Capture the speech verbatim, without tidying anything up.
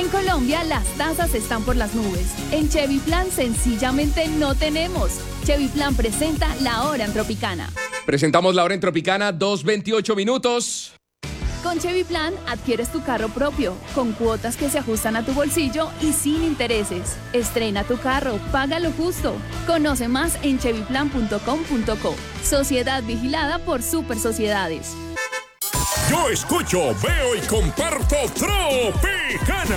En Colombia las tasas están por las nubes. En Chevy Plan sencillamente no tenemos. Chevy Plan presenta La Hora en Tropicana. Presentamos La Hora en Tropicana, dos veintiocho minutos. Con Chevy Plan adquieres tu carro propio, con cuotas que se ajustan a tu bolsillo y sin intereses. Estrena tu carro, paga lo justo. Conoce más en chevy plan punto com punto co. Sociedad vigilada por Super Sociedades. Yo escucho, veo y comparto Tropicana.